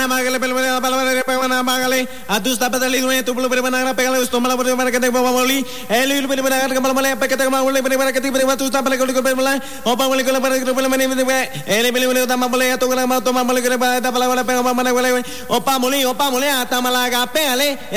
magale pelmana palabra pegana magale atusta pedali dunia tu belum berbana pegale usto malah berbana kete bawali elu berbana kete malah pekete malah berbana kete berbana tu sta pelakul berbana opa mali kula berbana mani ele beli utama boleh atau kala mau toma mali berbana palabra pegana mana boleh opa muli atama laga pegale